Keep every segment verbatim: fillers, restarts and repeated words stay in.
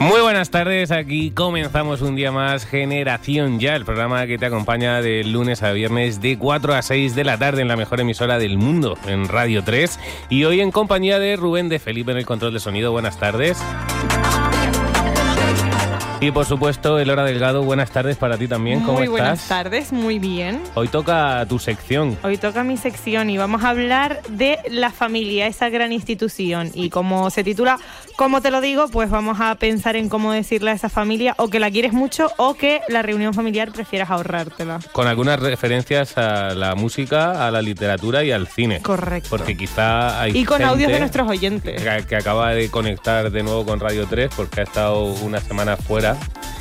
Muy buenas tardes, aquí comenzamos un día más Generación Ya, el programa que te acompaña de lunes a viernes de cuatro a seis de la tarde en la mejor emisora del mundo, en Radio tres. Y hoy en compañía de Rubén de Felipe en el control de sonido. Buenas tardes. Y por supuesto, Elora Delgado, buenas tardes para ti también. ¿Cómo muy estás? Muy buenas tardes, muy bien. Hoy toca tu sección. Hoy toca mi sección y vamos a hablar de la familia, esa gran institución. Y como se titula ¿Cómo te lo digo? Pues vamos a pensar en cómo decirle a esa familia o que la quieres mucho o que la reunión familiar prefieras ahorrártela. Con algunas referencias a la música, a la literatura y al cine. Correcto. Porque quizá hay Y con gente audios de nuestros oyentes. Que, que acaba de conectar de nuevo con Radio tres porque ha estado una semana fuera.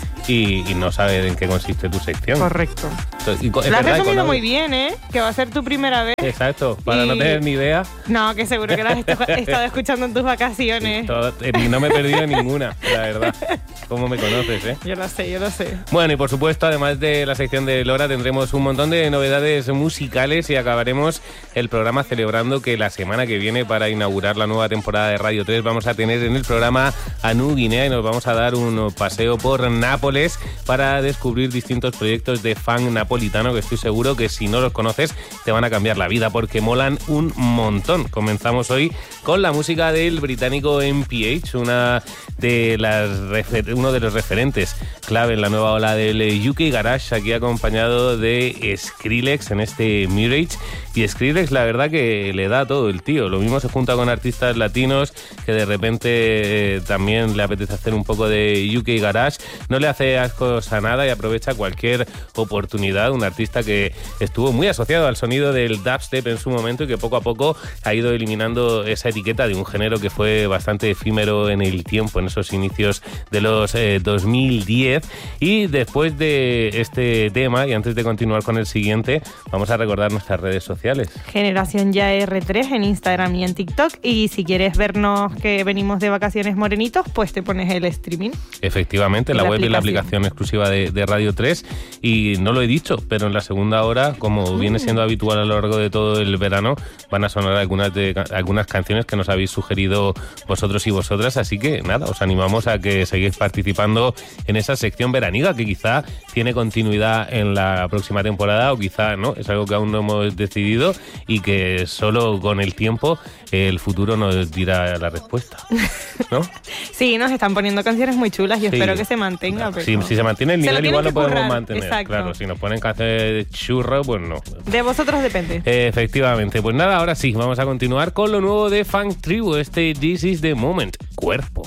Y, y no sabe en qué consiste tu sección. Correcto. Y, es lo has verdad, resumido muy bien, ¿eh? Que va a ser tu primera vez. Exacto, para y... no tener ni idea. No, que seguro que la has estado escuchando en tus vacaciones. Todo, eh, no me he perdido ninguna, la verdad. ¿Cómo me conoces, eh? Yo lo sé, yo lo sé. Bueno, y por supuesto, además de la sección de Lora, tendremos un montón de novedades musicales y acabaremos el programa celebrando que la semana que viene, para inaugurar la nueva temporada de Radio tres, vamos a tener en el programa a Nu Guinea y nos vamos a dar un paseo por Nápoles para descubrir distintos proyectos de funk napolitano que estoy seguro que si no los conoces te van a cambiar la vida porque molan un montón. Comenzamos hoy con la música del británico M P H, una de las refer- uno de los referentes clave en la nueva ola del U K Garage, aquí acompañado de Skrillex en este Mirage. Y Skrillex la verdad que le da todo el tío, lo mismo se junta con artistas latinos que de repente eh, también le apetece hacer un poco de U K Garage, no le hace ascos a nada y aprovecha cualquier oportunidad. Un artista que estuvo muy asociado al sonido del dubstep en su momento y que poco a poco ha ido eliminando esa etiqueta de un género que fue bastante efímero en el tiempo, en esos inicios de los eh, dos mil diez. Y después de este tema y antes de continuar con el siguiente, vamos a recordar nuestras redes sociales. Generación Ya R tres en Instagram y en TikTok, y si quieres vernos que venimos de vacaciones morenitos, pues te pones el streaming. Efectivamente, la, la web y la aplicación exclusiva de, de Radio tres. Y no lo he dicho, pero en la segunda hora, como viene siendo habitual a lo largo de todo el verano, van a sonar algunas, de, algunas canciones que nos habéis sugerido vosotros y vosotras, así que nada, os animamos a que seguís participando en esa sección veraniega que quizá tiene continuidad en la próxima temporada o quizá no, es algo que aún no hemos decidido y que solo con el tiempo el futuro nos dirá la respuesta, ¿no? Sí, nos están poniendo canciones muy chulas y sí, espero que se mantenga. Pero... Sí, si se mantiene el nivel igual lo podemos currar, mantener. Exacto. Claro, si nos ponen canciones churro, pues no. De vosotros depende. Eh, efectivamente. Pues nada, ahora sí, vamos a continuar con lo nuevo de Funk Tribu, este This is the Moment, Cuerpo.